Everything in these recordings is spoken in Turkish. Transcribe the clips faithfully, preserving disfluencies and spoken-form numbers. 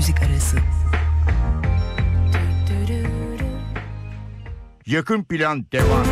müzik arası. Yakın Plan devam.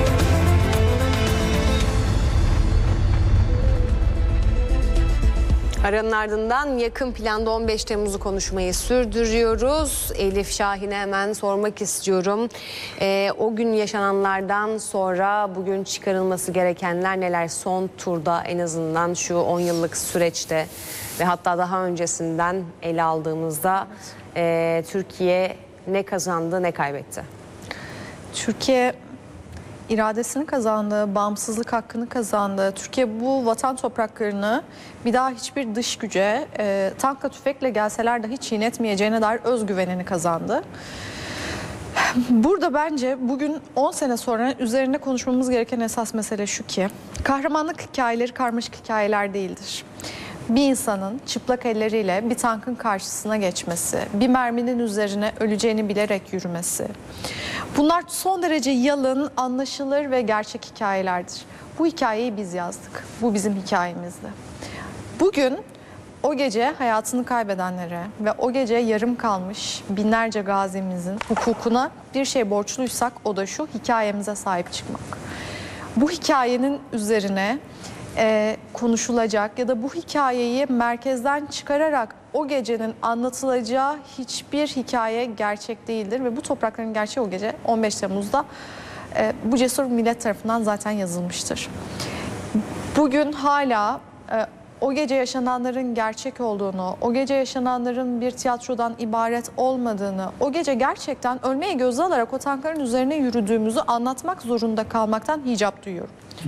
Aranın ardından Yakın Plan'da on beş Temmuz'u konuşmayı sürdürüyoruz. Elif Şahin'e hemen sormak istiyorum. Ee, o gün yaşananlardan sonra bugün çıkarılması gerekenler neler? Son turda en azından şu on yıllık süreçte ve hatta daha öncesinden ele aldığımızda e, Türkiye ne kazandı ne kaybetti? Türkiye iradesini kazandı, bağımsızlık hakkını kazandı. Türkiye bu vatan topraklarını bir daha hiçbir dış güce e, tankla tüfekle gelseler dahi çiğnetmeyeceğine dair özgüvenini kazandı. Burada bence bugün on sene sonra üzerine konuşmamız gereken esas mesele şu ki, kahramanlık hikayeleri karmaşık hikayeler değildir. Bir insanın çıplak elleriyle bir tankın karşısına geçmesi, bir merminin üzerine öleceğini bilerek yürümesi. Bunlar son derece yalın, anlaşılır ve gerçek hikayelerdir. Bu hikayeyi biz yazdık. Bu bizim hikayemizdi. Bugün o gece hayatını kaybedenlere ve o gece yarım kalmış binlerce gazimizin hukukuna bir şey borçluysak o da şu: hikayemize sahip çıkmak. Bu hikayenin üzerine e, konuşulacak ya da bu hikayeyi merkezden çıkararak o gecenin anlatılacağı hiçbir hikaye gerçek değildir ve bu toprakların gerçeği o gece on beş Temmuz'da e, bu cesur millet tarafından zaten yazılmıştır. Bugün hala e, o gece yaşananların gerçek olduğunu, o gece yaşananların bir tiyatrodan ibaret olmadığını, o gece gerçekten ölmeyi göze alarak o tankların üzerine yürüdüğümüzü anlatmak zorunda kalmaktan hicap duyuyorum.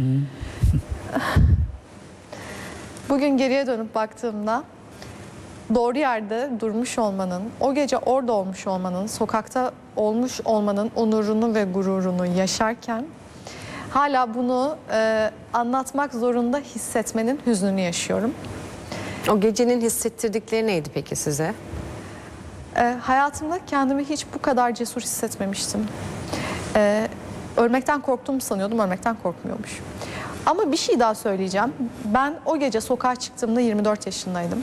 Bugün geriye dönüp baktığımda doğru yerde durmuş olmanın, o gece orada olmuş olmanın, sokakta olmuş olmanın onurunu ve gururunu yaşarken hala bunu e, anlatmak zorunda hissetmenin hüznünü yaşıyorum. O gecenin hissettirdikleri neydi peki size? E, hayatımda kendimi hiç bu kadar cesur hissetmemiştim. E, ölmekten korktuğumu sanıyordum, ölmekten korkmuyormuş. Ama bir şey daha söyleyeceğim. Ben o gece sokağa çıktığımda yirmi dört yaşındaydım.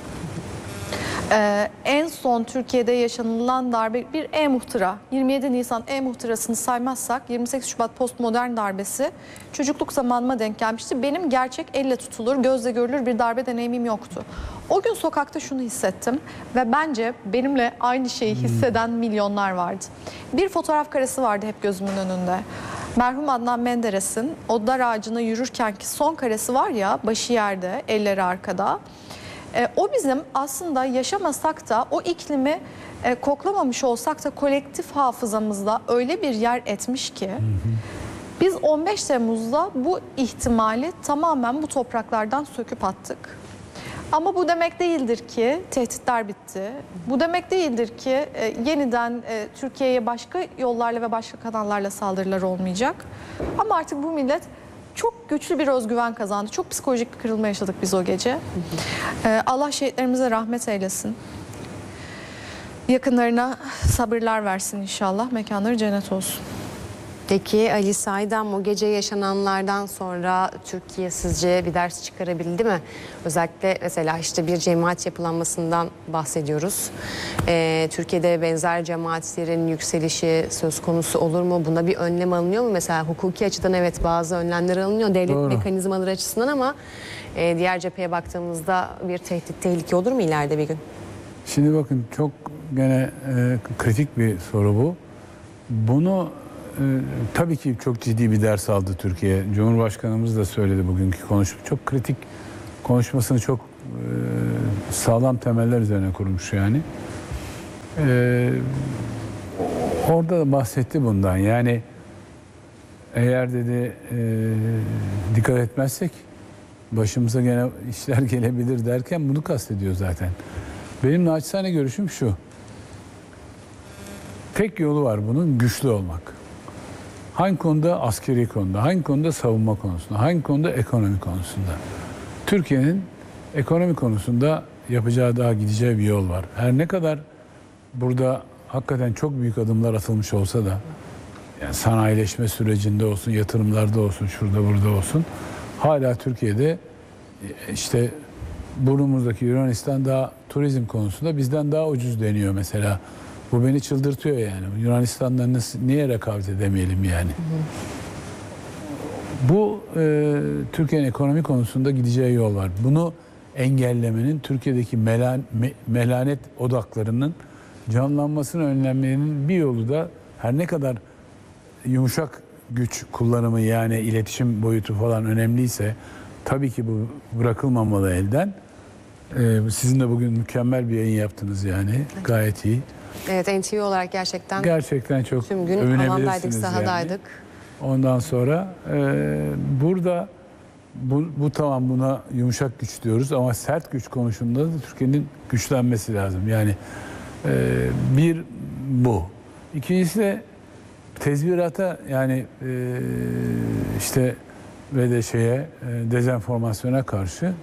Ee, en son Türkiye'de yaşanılan darbe bir E-Muhtıra, yirmi yedi Nisan E-Muhtırası'nı saymazsak yirmi sekiz Şubat postmodern darbesi çocukluk zamanıma denk gelmişti. Benim gerçek elle tutulur, gözle görülür bir darbe deneyimim yoktu. O gün sokakta şunu hissettim ve bence benimle aynı şeyi hisseden milyonlar vardı. Bir fotoğraf karesi vardı hep gözümün önünde. Merhum Adnan Menderes'in o dar ağacına yürürkenki son karesi var ya, başı yerde, elleri arkada. E, o bizim aslında yaşamasak da o iklimi e, koklamamış olsak da kolektif hafızamızda öyle bir yer etmiş ki hı hı. Biz on beş Temmuz'da bu ihtimali tamamen bu topraklardan söküp attık. Ama bu demek değildir ki tehditler bitti. Bu demek değildir ki e, yeniden e, Türkiye'ye başka yollarla ve başka kanallarla saldırılar olmayacak. Ama artık bu millet çok güçlü bir özgüven kazandı. Çok psikolojik bir kırılma yaşadık biz o gece. Hı hı. Ee, Allah şehitlerimize rahmet eylesin. Yakınlarına sabırlar versin inşallah. Mekanları cennet olsun. Peki Ali Saydam, o gece yaşananlardan sonra Türkiye sizce bir ders çıkarabildi mi? Özellikle mesela işte bir cemaat yapılanmasından bahsediyoruz. Ee, Türkiye'de benzer cemaatlerin yükselişi söz konusu olur mu? Buna bir önlem alınıyor mu? Mesela hukuki açıdan evet bazı önlemler alınıyor devlet Doğru. mekanizmaları açısından ama e, diğer cepheye baktığımızda bir tehdit, tehlike olur mu ileride bir gün? Şimdi bakın çok gene e, kritik bir soru bu. Bunu Ee, tabii ki çok ciddi bir ders aldı Türkiye. Cumhurbaşkanımız da söyledi bugünkü konuşma. Çok kritik konuşmasını çok e, sağlam temeller üzerine kurmuş yani. Ee, orada da bahsetti bundan. Yani eğer dedi e, dikkat etmezsek başımıza gene işler gelebilir derken bunu kastediyor zaten. Benim naçizane görüşüm şu. Tek yolu var bunun, güçlü olmak. Hangi konuda? Askeri konuda. Hangi konuda? Savunma konusunda. Hangi konuda? Ekonomi konusunda. Türkiye'nin ekonomi konusunda yapacağı, daha gideceği bir yol var. Her ne kadar burada hakikaten çok büyük adımlar atılmış olsa da, yani sanayileşme sürecinde olsun, yatırımlarda olsun, şurada burada olsun, hala Türkiye'de işte burnumuzdaki Yunanistan daha turizm konusunda bizden daha ucuz deniyor mesela. Bu beni çıldırtıyor yani. Yunanistan'la nasıl, niye rekabet edemeyelim yani? Hı hı. Bu e, Türkiye'nin ekonomi konusunda gideceği yol var. Bunu engellemenin, Türkiye'deki melan, me, melanet odaklarının canlanmasını önlemenin bir yolu da her ne kadar yumuşak güç kullanımı, yani iletişim boyutu falan önemliyse tabii ki bu bırakılmamalı elden. Ee, sizin de bugün mükemmel bir yayın yaptınız yani. Gayet iyi. Evet, N T V olarak gerçekten gerçekten çok tüm gün övünebilirsiniz alandaydık, sahadaydık. Yani. Ondan sonra e, burada bu, bu tamam, buna yumuşak güç diyoruz ama sert güç konusunda da Türkiye'nin güçlenmesi lazım. Yani e, bir bu. İkincisi de tezvirata, yani e, işte ve de şeye e, dezenformasyona karşı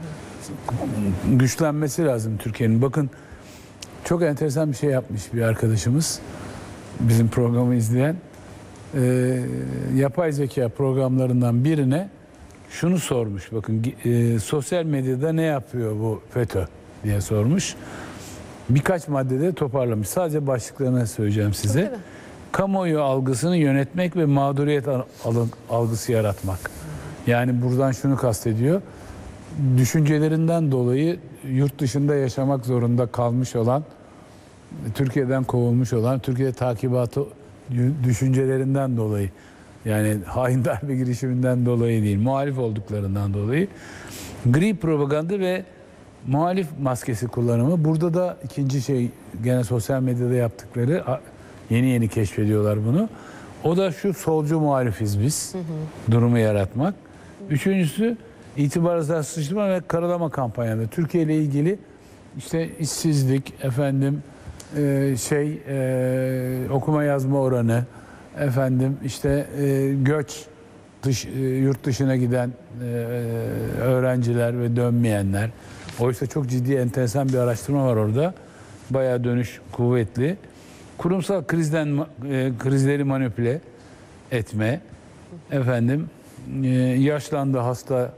güçlenmesi lazım Türkiye'nin. Bakın, çok enteresan bir şey yapmış bir arkadaşımız, bizim programı izleyen. E, yapay zeka programlarından birine şunu sormuş. Bakın, e, sosyal medyada ne yapıyor bu FETÖ diye sormuş. Birkaç maddede toparlamış. Sadece başlıklarını söyleyeceğim size. Tabii. Kamuoyu algısını yönetmek ve mağduriyet algısı yaratmak. Yani buradan şunu kastediyor. Düşüncelerinden dolayı yurt dışında yaşamak zorunda kalmış olan, Türkiye'den kovulmuş olan, Türkiye'de takibatı düşüncelerinden dolayı, yani hain darbe girişiminden dolayı değil, muhalif olduklarından dolayı gri propaganda ve muhalif maskesi kullanımı. Burada da ikinci şey, gene sosyal medyada yaptıkları, yeni yeni keşfediyorlar bunu. O da şu: solcu muhalifiz biz, hı hı. durumu yaratmak. Üçüncüsü, itibarsızlaştırma ve karalama kampanyaları. Türkiye ile ilgili işte işsizlik, efendim e, şey e, okuma yazma oranı, efendim işte e, göç, dış e, yurt dışına giden e, öğrenciler ve dönmeyenler. Oysa çok ciddi, enteresan bir araştırma var orada. Bayağı dönüş kuvvetli. Kurumsal krizden e, krizleri manipüle etme, efendim e, yaşlandı hasta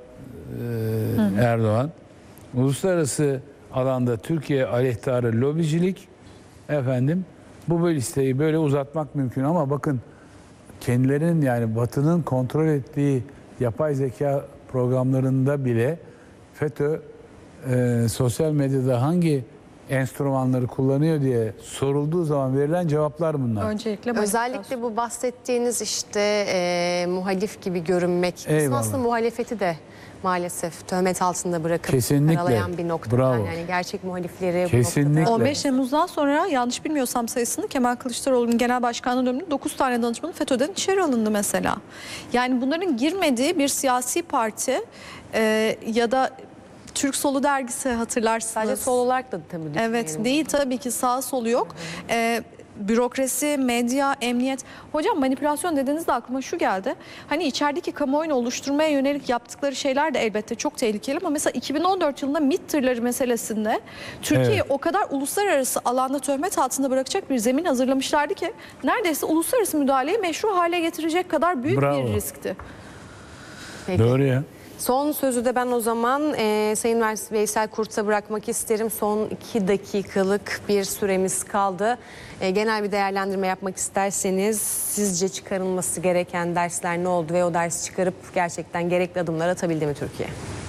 e, Erdoğan, uluslararası alanda Türkiye aleyhtarı lobicilik, efendim bu böyle listeyi böyle uzatmak mümkün ama bakın, kendilerinin, yani Batı'nın kontrol ettiği yapay zeka programlarında bile FETÖ e, sosyal medyada hangi enstrümanları kullanıyor diye sorulduğu zaman verilen cevaplar bunlar. Öncelikle özellikle bu bahsettiğiniz işte e, muhalif gibi görünmek, aslında muhalefeti de maalesef töhmet altında bırakıp Kesinlikle. karalayan bir nokta. Bravo. Yani gerçek muhalifleri Kesinlikle. bu noktada... on beş Temmuz'dan sonra, yanlış bilmiyorsam sayısını, Kemal Kılıçdaroğlu'nun genel başkanlığı döneminde dokuz tane danışmanın FETÖ'den içeri alındı mesela. Yani bunların girmediği bir siyasi parti e, ya da Türk Solu dergisi, hatırlarsınız. Sadece sol olarak da tabii düşünelim. Evet, değil tabii ki, sağ solu yok. Ee, bürokrasi, medya, emniyet. Hocam, manipülasyon dediğinizde aklıma şu geldi. Hani içerideki kamuoyunu oluşturmaya yönelik yaptıkları şeyler de elbette çok tehlikeli ama mesela iki bin on dört yılında MİT tırları meselesinde Türkiye'yi evet. o kadar uluslararası alanda töhmet altında bırakacak bir zemin hazırlamışlardı ki neredeyse uluslararası müdahaleyi meşru hale getirecek kadar büyük Bravo. bir riskti. Peki. Doğru ya. Son sözü de ben o zaman e, Sayın Veysel Kurt'a bırakmak isterim. Son iki dakikalık bir süremiz kaldı. E, genel bir değerlendirme yapmak isterseniz, sizce çıkarılması gereken dersler ne oldu ve o dersi çıkarıp gerçekten gerekli adımlar atabildi mi Türkiye?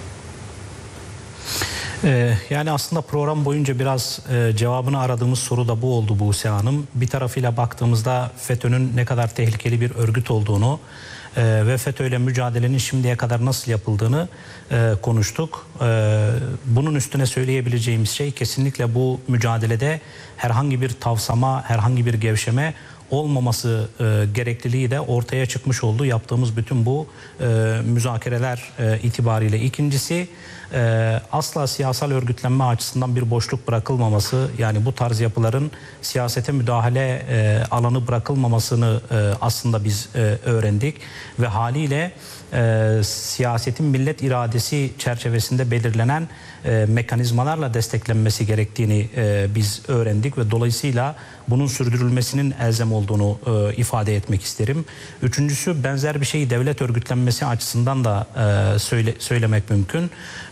Ee, yani aslında program boyunca biraz e, cevabını aradığımız soru da bu oldu Buse Hanım. Bir tarafıyla baktığımızda FETÖ'nün ne kadar tehlikeli bir örgüt olduğunu e, ve FETÖ ile mücadelenin şimdiye kadar nasıl yapıldığını e, konuştuk. E, bunun üstüne söyleyebileceğimiz şey, kesinlikle bu mücadelede herhangi bir tavsama, herhangi bir gevşeme olmaması e, gerekliliği de ortaya çıkmış oldu yaptığımız bütün bu e, müzakereler e, itibariyle. İkincisi, e, asla siyasal örgütlenme açısından bir boşluk bırakılmaması, yani bu tarz yapıların siyasete müdahale e, alanı bırakılmamasını e, aslında biz e, öğrendik ve haliyle e, siyasetin millet iradesi çerçevesinde belirlenen e, mekanizmalarla desteklenmesi gerektiğini e, biz öğrendik ve dolayısıyla bunun sürdürülmesinin elzem olduğunu e, ifade etmek isterim. Üçüncüsü, benzer bir şeyi devlet örgütlenmesi açısından da e, söyle, söylemek mümkün. E,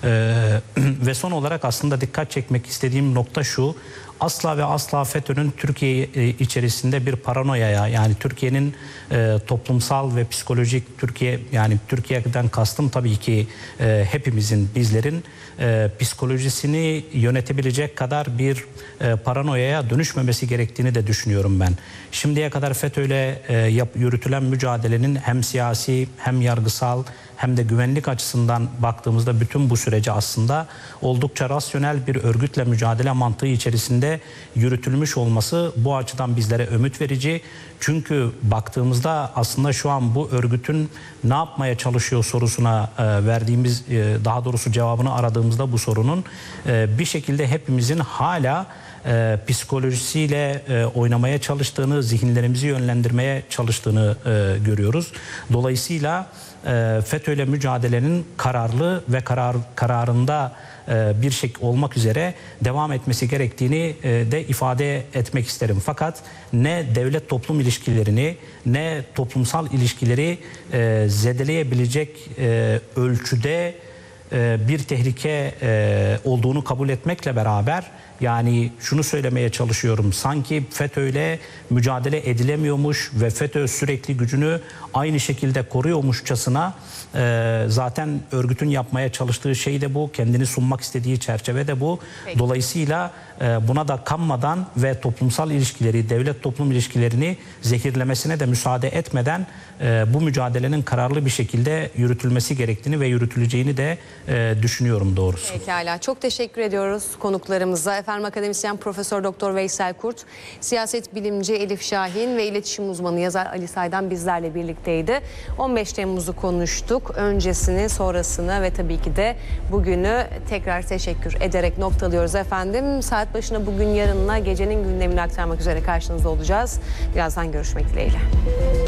ve son olarak aslında dikkat çekmek istediğim nokta şu: asla ve asla FETÖ'nün Türkiye içerisinde bir paranoyaya, yani Türkiye'nin e, toplumsal ve psikolojik, Türkiye yani Türkiye'den kastım tabii ki e, hepimizin, bizlerin e, psikolojisini yönetebilecek kadar bir e, paranoyaya dönüşmemesi gerektiğini de düşünüyorum ben. Şimdiye kadar FETÖ'yle e, yap, yürütülen mücadelenin hem siyasi hem yargısal hem de güvenlik açısından baktığımızda bütün bu süreci aslında oldukça rasyonel bir örgütle mücadele mantığı içerisinde yürütülmüş olması bu açıdan bizlere ümit verici. Çünkü baktığımızda aslında şu an bu örgütün ne yapmaya çalışıyor sorusuna e, verdiğimiz, e, daha doğrusu cevabını aradığımızda bu sorunun e, bir şekilde hepimizin hala e, psikolojisiyle e, oynamaya çalıştığını, zihinlerimizi yönlendirmeye çalıştığını e, görüyoruz. Dolayısıyla e, FETÖ'yle mücadelenin kararlı ve karar kararında e, bir şey olmak üzere devam etmesi gerektiğini e, de ifade etmek isterim. Fakat ne devlet toplum ilişkilerini ne toplumsal ilişkileri e, zedeleyebilecek e, ölçüde e, bir tehlike e, olduğunu kabul etmekle beraber, yani şunu söylemeye çalışıyorum: sanki FETÖ'yle mücadele edilemiyormuş ve FETÖ sürekli gücünü aynı şekilde koruyormuşçasına e, zaten örgütün yapmaya çalıştığı şey de bu, kendini sunmak istediği çerçeve de bu. Peki. Dolayısıyla e, buna da kanmadan ve toplumsal ilişkileri, devlet toplum ilişkilerini zehirlemesine de müsaade etmeden e, bu mücadelenin kararlı bir şekilde yürütülmesi gerektiğini ve yürütüleceğini de e, düşünüyorum doğrusu. Pekala, çok teşekkür ediyoruz konuklarımıza. Efendim, akademisyen Profesör Doktor Veysel Kurt, siyaset bilimci Elif Şahin ve iletişim uzmanı yazar Ali Saydam bizlerle birlikteydi. on beş Temmuz'u konuştuk. Öncesini, sonrasını ve tabii ki de bugünü tekrar teşekkür ederek noktalıyoruz efendim. Saat başına bugün, yarınla gecenin gündemini aktarmak üzere karşınızda olacağız. Birazdan görüşmek dileğiyle.